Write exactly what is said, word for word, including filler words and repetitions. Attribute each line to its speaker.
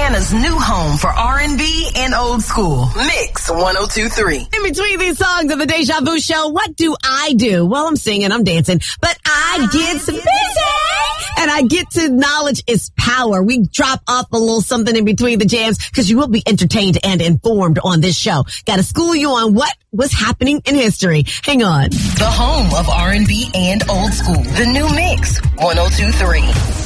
Speaker 1: Indiana's new home for R and B and old school. Mix one oh two point three.
Speaker 2: In between these songs of the Deja Vu Show, what do I do? Well, I'm singing, I'm dancing, but I get busy and I get to knowledge is power. We drop off a little something in between the jams because you will be entertained and informed on this show. Got to school you on what was happening in history. Hang on.
Speaker 1: The home of R and B and old school. The new Mix one oh two point three.